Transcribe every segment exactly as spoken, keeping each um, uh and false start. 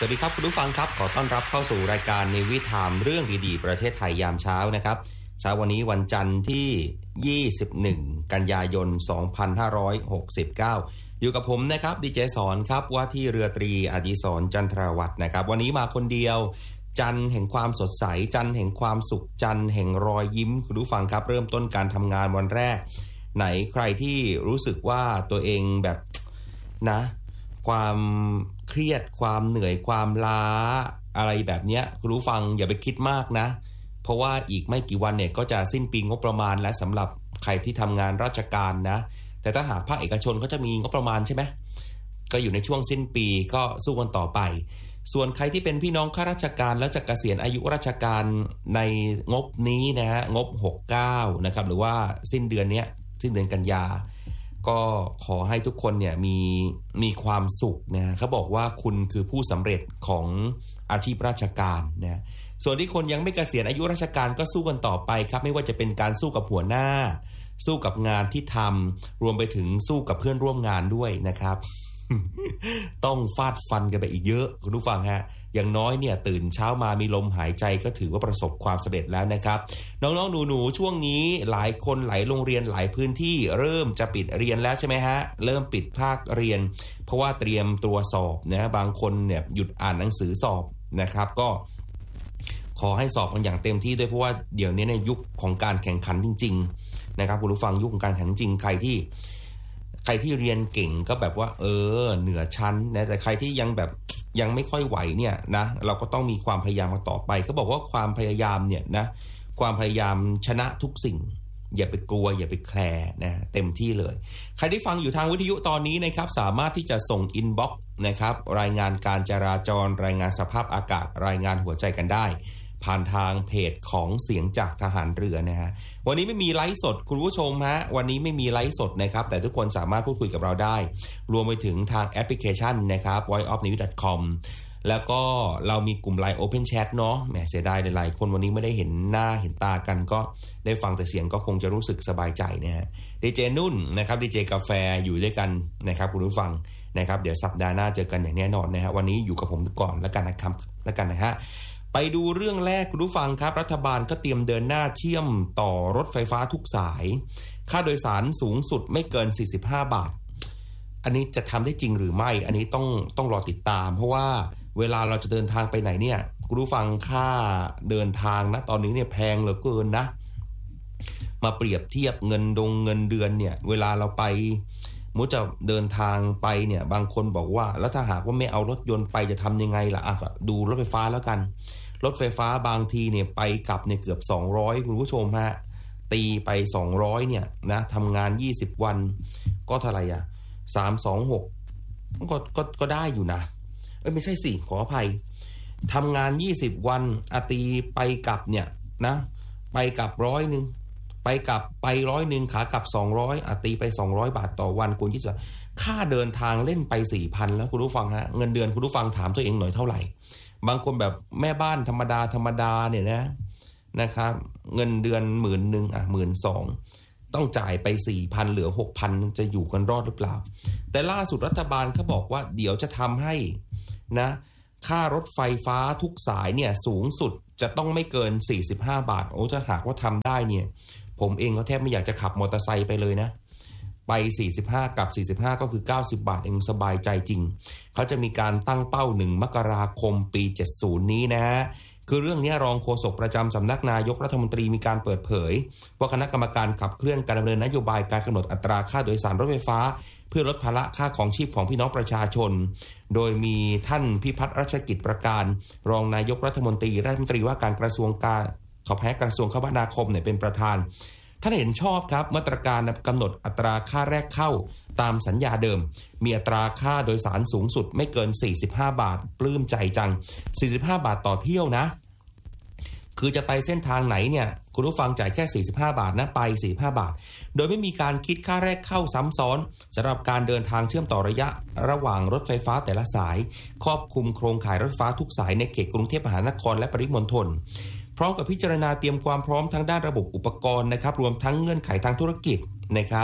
วัสดีครับคุณผู้ฟังครับขอต้อนรับเข้าสู่รายการในวิถีเรื่องดีๆประเทศไทยยามเช้านะครับเช้าวันนี้วันจันทร์ที่ยี่สิบเอ็ดกันยายนสองพันห้าร้อยหกสิบเก้าอยู่กับผมนะครับดีเจสอนครับว่าที่เรือตรีอดิศรจันทรวัฒน์นะครับวันนี้มาคนเดียวจันทร์แห่งความสดใสจันทร์แห่งความสุขจันทร์แห่งรอยยิ้มคุณผู้ฟังครับเริ่มต้นการทำงานวันแรกไหนใครที่รู้สึกว่าตัวเองแบบนะความเครียดความเหนื่อยความล้าอะไรแบบนี้คุณผู้ฟังอย่าไปคิดมากนะเพราะว่าอีกไม่กี่วันเนี่ยก็จะสิ้นปีงบประมาณและสำหรับใครที่ทำงานราชการนะแต่ถ้าหากภาคเอกชนก็จะมีงบประมาณใช่ไหมก็อยู่ในช่วงสิ้นปีก็สู้กันต่อไปส่วนใครที่เป็นพี่น้องข้าราชการแล้วจะเกษียณอายุราชการในงบนี้นะฮะงบหกสิบเก้านะครับหรือว่าสิ้นเดือนนี้สิ้นเดือนกันยาก็ขอให้ทุกคนเนี่ยมีมีความสุขนะเขาบอกว่าคุณคือผู้สำเร็จของอาชีพราชการนะส่วนที่คนยังไม่เกษียณอายุราชการก็สู้กันต่อไปครับไม่ว่าจะเป็นการสู้กับหัวหน้าสู้กับงานที่ทำรวมไปถึงสู้กับเพื่อนร่วมงานด้วยนะครับ ต้องฟาดฟันกันไปอีกเยอะคุณผู้ฟังฮะอย่างน้อยเนี่ยตื่นเช้ามามีลมหายใจก็ถือว่าประสบความสำเร็จแล้วนะครับน้องๆหนูๆช่วงนี้หลายคนหลายโรงเรียนหลายพื้นที่เริ่มจะปิดเรียนแล้วใช่ไหมฮะเริ่มปิดภาคเรียนเพราะว่าเตรียมตัวสอบนะบางคนเนี่ยหยุดอ่านหนังสือสอบนะครับก็ขอให้สอบกันอย่างเต็มที่ด้วยเพราะว่าเดี๋ยวนี้ในยุคของการแข่งขันจริงๆนะครับคุณผู้ฟังยุคของการแข่งขันจริงใครที่ใครที่เรียนเก่งก็แบบว่าเออเหนือชั้นนะแต่ใครที่ยังแบบยังไม่ค่อยไหวเนี่ยนะเราก็ต้องมีความพยายามต่อไปเขาบอกว่าความพยายามเนี่ยนะความพยายามชนะทุกสิ่งอย่าไปกลัวอย่าไปแคลร์นะเต็มที่เลยใครที่ฟังอยู่ทางวิทยุตอนนี้นะครับสามารถที่จะส่งอินบ็อกซ์นะครับรายงานการจราจรรายงานสภาพอากาศรายงานหัวใจกันได้ผ่านทางเพจของเสียงจากทหารเรือนะฮะวันนี้ไม่มีไลฟ์สดคุณผู้ชมฮะวันนี้ไม่มีไลฟ์สดนะครับแต่ทุกคนสามารถพูดคุยกับเราได้รวมไปถึงทางแอปพลิเคชันนะครับ voice of news dot com แล้วก็เรามีกลุ่ม ไลน์ Open Chat เนาะแหมเสียดายหลายๆคนวันนี้ไม่ได้เห็นหน้าเห็นตากันก็ได้ฟังแต่เสียงก็คงจะรู้สึกสบายใจนะฮะดีเจนุ่นนะครับดีเจกาแฟอยู่ด้วยกันนะครับคุณผู้ฟังนะครับเดี๋ยวสัปดาห์หน้าเจอกันอย่างแน่นอนนะฮะวันนี้อยู่กับผมก่อนแล้วกันนะครับแล้วกันนะฮะไปดูเรื่องแรกคุณผู้ฟังครับรัฐบาลก็เตรียมเดินหน้าเชื่อมต่อรถไฟฟ้าทุกสายค่าโดยสารสูงสุดไม่เกินสี่สิบห้าบาทอันนี้จะทำได้จริงหรือไม่อันนี้ต้องต้องรอติดตามเพราะว่าเวลาเราจะเดินทางไปไหนเนี่ยคุณผู้ฟังค่าเดินทางนะตอนนี้เนี่ยแพงเหลือเกินนะมาเปรียบเทียบเงินดงเงินเดือนเนี่ยเวลาเราไปมุจะเดินทางไปเนี่ยบางคนบอกว่าแล้วถ้าหากว่าไม่เอารถยนต์ไปจะทำยังไงล่ะอ่ะดูรถไฟฟ้าแล้วกันรถไฟฟ้าบางทีเนี่ยไปกลับเนี่ยเกือบสองร้อยคุณผู้ชมฮะตีไปสองร้อยเนี่ยนะทำงานยี่สิบวันก็เท่าไหร่อ่ะสาม สอง หกก็ก็ก็ได้อยู่นะเอ้ยไม่ใช่สิขออภัยทำงานยี่สิบวันอาตีไปกลับเนี่ยนะไปกลับร้อยนึงไปกลับไปร้อยนึงขากลับสองร้อยอาตีไปสองร้อยบาทต่อวันคุณคิดว่าค่าเดินทางเล่นไป สี่พัน แล้วคุณผู้ฟังฮะเงินเดือนคุณผู้ฟังถามตัวเองหน่อยเท่าไหร่บางคนแบบแม่บ้านธรรมดาธรรมดาเนี่ยนะนะครับเงินเดือนหมื่นนึงอ่ะ หนึ่งหมื่นสองพัน ต้องจ่ายไป สี่พัน เหลือ หกพัน จะอยู่กันรอดหรือเปล่าแต่ล่าสุดรัฐบาลเขาบอกว่าเดี๋ยวจะทำให้นะค่ารถไฟฟ้าทุกสายเนี่ยสูงสุดจะต้องไม่เกินสี่สิบห้าบาทโอ้ถ้าหากว่าทำได้เนี่ยผมเองก็แทบไม่อยากจะขับมอเตอร์ไซค์ไปเลยนะไปสี่สิบห้ากับสี่สิบห้าก็คือเก้าสิบบาทเองสบายใจจริงเขาจะมีการตั้งเป้าหนึ่งมกราคมปีเจ็ดสิบนี้นะคือเรื่องนี้รองโฆษกประจำสำนักนายกรัฐมนตรีมีการเปิดเผยว่าคณะกรรมการขับเคลื่อนการดำเนินนโยบายการกำหนดอัตราค่าโดยสารรถไฟฟ้าเพื่อลดภาระค่าของชีพของพี่น้องประชาชนโดยมีท่านพิพัฒน์รัชกิจประการรองนายกรัฐมนตรีรัฐมนตรีว่าการกระทรวงการขอแพ้กระทรวงคมนาคมเนี่ยเป็นประธานท่านเห็นชอบครับมาตรการกำหนดอัตราค่าแรกเข้าตามสัญญาเดิมมีอัตราค่าโดยสารสูงสุดไม่เกินสี่สิบห้าบาทปลื้มใจจังสี่สิบห้าบาทต่อเที่ยวนะคือจะไปเส้นทางไหนเนี่ยคุณผู้ฟังจ่ายแค่สี่สิบห้าบาทนะไปสี่สิบห้าบาทโดยไม่มีการคิดค่าแรกเข้าซ้ำซ้อนสำหรับการเดินทางเชื่อมต่อระยะระหว่างรถไฟฟ้าแต่ละสายครอบคลุมโครงข่ายรถไฟฟ้าทุกสายในเขตกรุงเทพมหานครและปริมณฑลพร้อมกับพิจารณาเตรียมความพร้อมทั้งด้านระบบอุปกรณ์นะครับรวมทั้งเงื่อนไขทางธุรกิจนะครับ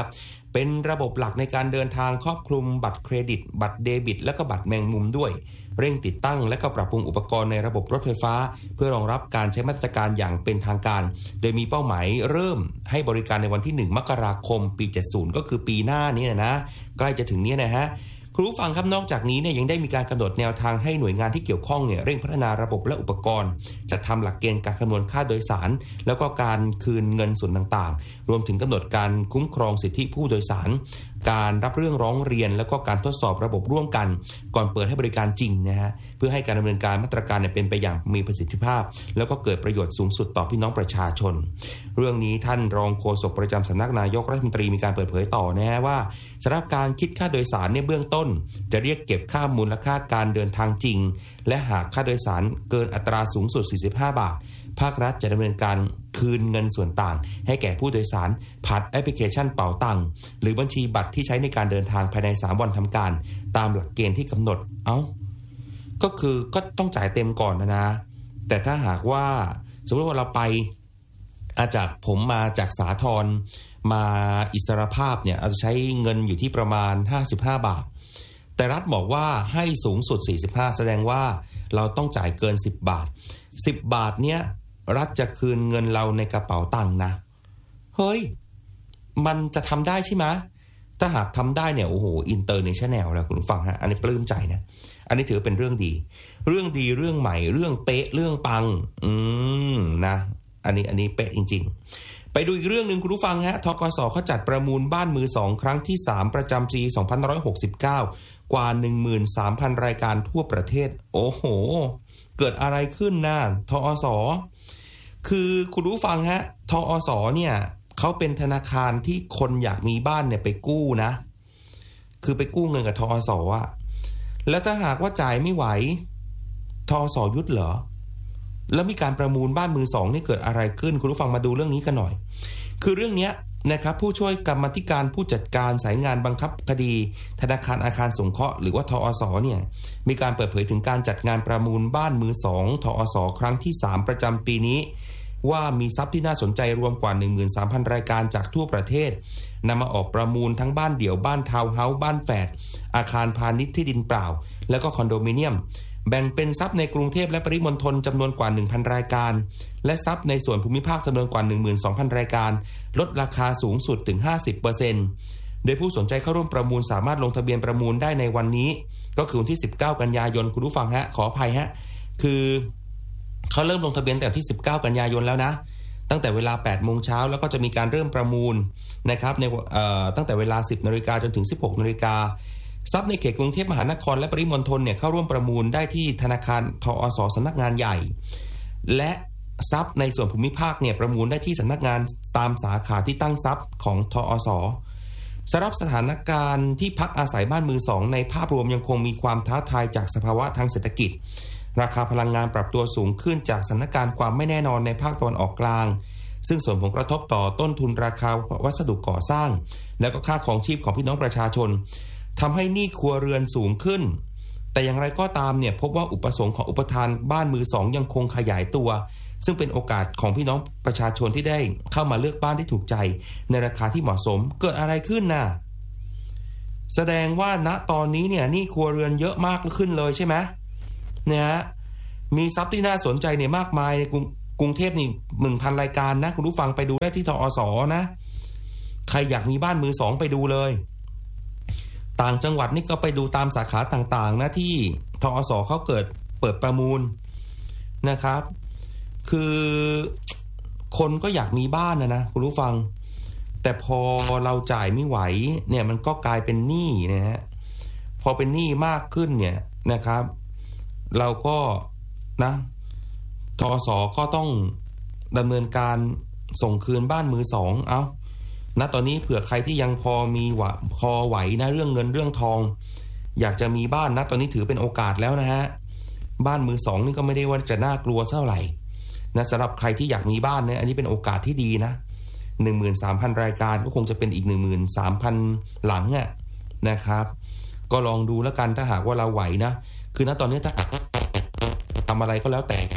เป็นระบบหลักในการเดินทางครอบคลุมบัตรเครดิตบัตรเดบิตและก็บัตรแมงมุมด้วยเร่งติดตั้งและก็ปรับปรุงอุปกรณ์ในระบบรถไฟฟ้าเพื่อรองรับการใช้มาตรการอย่างเป็นทางการโดยมีเป้าหมายเริ่มให้บริการในวันที่หนึ่งมกราคมปีเจ็ดสิบก็คือปีหน้านี้นะใกล้จะถึงนี้นะฮะคุณผู้ฟังครับนอกจากนี้เนี่ยยังได้มีการกำหนดแนวทางให้หน่วยงานที่เกี่ยวข้องเนี่ยเร่งพัฒนาระบบและอุปกรณ์จัดทำหลักเกณฑ์การคำนวณค่าโดยสารแล้วก็การคืนเงินส่วนต่างๆรวมถึงกำหนดการคุ้มครองสิทธิผู้โดยสารการรับเรื่องร้องเรียนแล้วก็การทดสอบระบบร่วมกันก่อนเปิดให้บริการจริงนะฮะเพื่อให้การดำเนินการมาตรการเป็นไปอย่างมีประสิทธิภาพแล้วก็เกิดประโยชน์สูงสุดต่อพี่น้องประชาชนเรื่องนี้ท่านรองโฆษกประจำสำนักนายกรัฐมนตรีมีการเปิดเผยต่อนะฮะว่าสำหรับการคิดค่าโดยสารในเบื้องต้นจะเรียกเก็บค่ามูลค่าการเดินทางจริงและหากค่าโดยสารเกินอัตราสูงสุดสี่สิบห้าบาทภาครัฐจะดำเนินการคืนเงินส่วนต่างให้แก่ผู้โดยสารผ่านแอปพลิเคชันเป๋าตังหรือบัญชีบัตรที่ใช้ในการเดินทางภายในสามวันทำการตามหลักเกณฑ์ที่กำหนดเอ้าก็คือก็ต้องจ่ายเต็มก่อนนะนะแต่ถ้าหากว่าสมมติว่าเราไปอาจากผมมาจากสาทรมาอิสรภาพเนี่ยอาจจะใช้เงินอยู่ที่ประมาณห้าสิบห้าบาทแต่รัฐบอกว่าให้สูงสุดสี่สิบห้าแสดงว่าเราต้องจ่ายเกินสิบบาทสิบบาทเนี้ยรัฐจะคืนเงินเราในกระเป๋าตังค์นะเฮ้ยมันจะทำได้ใช่ไหมถ้าหากทำได้เนี่ยโอ้โหอินเตอร์เนชั่นแนลแล้วคุณฟังฮะอันนี้ปลื้มใจนะอันนี้ถือเป็นเรื่องดีเรื่องดีเรื่องใหม่เรื่องเป๊ะเรื่องปังอืมนะอันนี้อันนี้เป๊ะจริงๆไปดูอีกเรื่องนึงคุณผู้ฟังฮะธกสเขาจัดประมูลบ้านมือสองครั้งที่สามประจำปีสองพันห้าร้อยหกสิบเก้ากว่า หนึ่งหมื่นสามพัน รายการทั่วประเทศโอ้โหเกิดอะไรขึ้นนะธอสคือคุณผู้ฟังฮะธอสเนี่ยเขาเป็นธนาคารที่คนอยากมีบ้านเนี่ยไปกู้นะคือไปกู้เงินกับธอสอ่ะแล้วถ้าหากว่าจ่ายไม่ไหวธอสยุดเหรอแล้วมีการประมูลบ้านมือสองนี่เกิดอะไรขึ้นคุณผู้ฟังมาดูเรื่องนี้กันหน่อยคือเรื่องนี้นะครับผู้ช่วยกรรมาธิการผู้จัดการสายงานบังคับคดีธนาคารอาคารสงเคราะห์หรือว่าธอสเนี่ยมีการเปิดเผยถึงการจัดงานประมูลบ้านมือสองธอสครั้งที่สามประจำปีนี้ว่ามีทรัพย์ที่น่าสนใจรวมกว่า หนึ่งหมื่นสามพัน รายการจากทั่วประเทศนำมาออกประมูลทั้งบ้านเดี่ยวบ้านทาวน์เฮาส์บ้านแฝดอาคารพาณิชย์ที่ดินเปล่าแล้วก็คอนโดมิเนียมแบ่งเป็นทรัพย์ในกรุงเทพและปริมณฑลจำนวนกว่า หนึ่งพัน รายการและทรัพย์ในส่วนภูมิภาคจำนวนกว่า หนึ่งหมื่นสองพัน รายการลดราคาสูงสุดถึง ห้าสิบเปอร์เซ็นต์ โดยผู้สนใจเข้าร่วมประมูลสามารถลงทะเบียนประมูลได้ในวันนี้ก็คือวันที่สิบเก้ากันยายนคุณผู้ฟังฮะขออภัยฮะคือเขาเริ่มลงทะเบียนแต่ที่สิบเก้ากันยายนแล้วนะตั้งแต่เวลา แปดโมงเช้าแล้วก็จะมีการเริ่มประมูลนะครับในเอ่อตั้งแต่เวลา สิบนาฬิกาจนถึง สิบหกนาฬิกาทรัพย์ในเขตกรุงเทพมหานครและปริมณฑลเนี่ยเข้าร่วมประมูลได้ที่ธนาคารธอสสำนักงานใหญ่และทรัพย์ในส่วนภูมิภาคเนี่ยประมูลได้ที่สำนักงานตามสาขาที่ตั้งทรัพย์ของธอสสำหรับสถานการณ์ที่พักอาศัยบ้านมือสองในภาพรวมยังคงมีความท้าทายจากสภาวะทางเศรษฐกิจราคาพลังงานปรับตัวสูงขึ้นจากสถานการณ์ความไม่แน่นอนในภาคตะวันออกกลางซึ่งส่งผลกระทบต่อต้นทุนราคาวัสดุก่อสร้างและก็ค่าครองชีพของพี่น้องประชาชนทำให้หนี้ครัวเรือนสูงขึ้นแต่อย่างไรก็ตามเนี่ยพบว่าอุปสงค์ของอุปทานบ้านมือสองยังคงขยายตัวซึ่งเป็นโอกาสของพี่น้องประชาชนที่ได้เข้ามาเลือกบ้านที่ถูกใจในราคาที่เหมาะสมเกิดอะไรขึ้นน่ะแสดงว่าณตอนนี้เนี่ยหนี้ครัวเรือนเยอะมากขึ้นเลยใช่ไหมเนี่ยฮะมีทรัพย์ที่น่าสนใจเนี่ยมากมายในกรุงกรุงเทพนี่ หนึ่งพัน รายการนะคุณผู้ฟังไปดูได้ที่ธอสนะใครอยากมีบ้านมือสองไปดูเลยต่างจังหวัดนี่ก็ไปดูตามสาขาต่างๆนะที่ธอสเขาเกิดเปิดประมูลนะครับคือคนก็อยากมีบ้านนะนะคุณผู้ฟังแต่พอเราจ่ายไม่ไหวเนี่ยมันก็กลายเป็นหนี้นะฮะพอเป็นหนี้มากขึ้นเนี่ยนะครับเราก็นะธอสก็ต้องดำเนินการส่งคืนบ้านมือสองเอาณตอนนี้เผื่อใครที่ยังพอมีหวะพอไหวนะเรื่องเงินเรื่องทองอยากจะมีบ้านนะตอนนี้ถือเป็นโอกาสแล้วนะฮะบ้านมือสองนี่ก็ไม่ได้ว่าจะน่ากลัวเท่าไหร่นะสำหรับใครที่อยากมีบ้านเนี่ยอันนี้เป็นโอกาสที่ดีนะ หนึ่งหมื่นสามพัน รายการก็คงจะเป็นอีก หนึ่งหมื่นสามพัน หลังอ่ะนะครับก็ลองดูแล้วกันถ้าหากว่าเราไหวนะคือณตอนนี้ถ้าทำอะไรก็แล้วแต่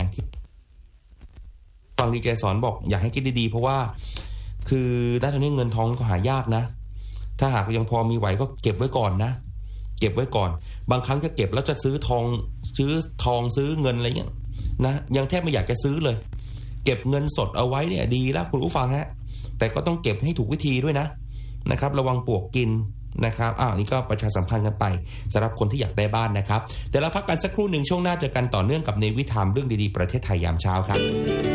ฟังดีเจสอนบอกอยากให้คิดดีๆเพราะว่าคือณตอนนี้เงินทองก็หายากนะถ้าหากยังพอมีไหวก็เก็บไว้ก่อนนะเก็บไว้ก่อนบางครั้งก็เก็บแล้วจะซื้อทองซื้อทองซื้อเงินอะไรเงี้ยนะยังแทบไม่อยากจะซื้อเลยเก็บเงินสดเอาไว้เนี่ยดีแล้วคุณผู้ฟังฮะแต่ก็ต้องเก็บให้ถูกวิธีด้วยนะนะครับระวังปลวกกินนะครับอ้าวนี่ก็ประชาสัมพันธ์กันไปสำหรับคนที่อยากได้บ้านนะครับเดี๋ยวเราพักกันสักครู่หนึ่งช่วงหน้าเจอกันต่อเนื่องกับในวิถีเรื่องดีๆประเทศไทยยามเช้าครับ